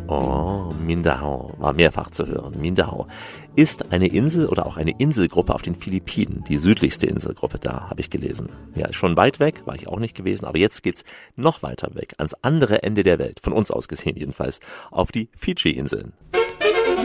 Oh, Mindanao war mehrfach zu hören. Mindanao ist eine Insel oder auch eine Inselgruppe auf den Philippinen. Die südlichste Inselgruppe da, habe ich gelesen. Ja, ist schon weit weg, war ich auch nicht gewesen. Aber jetzt geht's noch weiter weg, ans andere Ende der Welt, von uns aus gesehen jedenfalls, auf die Fidschi-Inseln.